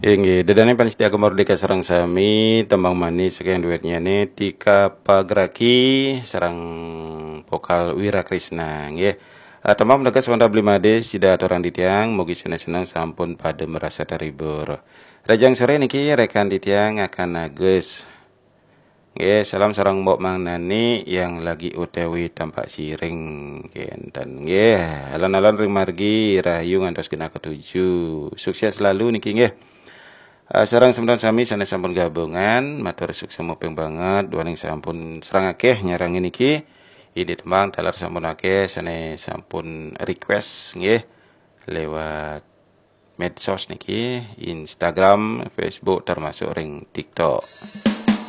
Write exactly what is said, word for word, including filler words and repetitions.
Inggih, dedane panitia kemerdeka sareng sami tembang manis saking duetnya nih Tika Pagraki sareng vokal Wira Krisna nggih. Uh, tembang menegas wanda blimade sida aturang ditiang mugi seneng-seneng sampun pada merasa terhibur. Rajang sore niki rekan ditiang akan nages. Nggih, salam sareng Mbok Mang Nani yang lagi O T W tampak siring nggih dan nggih, alon-alon ring margi rahayu ngantos genah ketujuh. Sukses selalu niki nggih. Uh, sarang sementan sami sanes sampun gabungan matur sukses muping banget duaning sampun serang akeh nyarangi niki ini tembang dalar sampun akeh sanes sampun request nggih lewat medsos niki Instagram, Facebook termasuk ring TikTok.